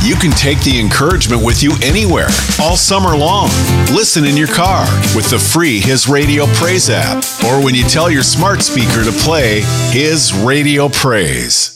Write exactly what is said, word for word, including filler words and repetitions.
You can take the encouragement with you anywhere, all summer long. Listen in your car with the free His Radio Praise app, or when you tell your smart speaker to play His Radio Praise.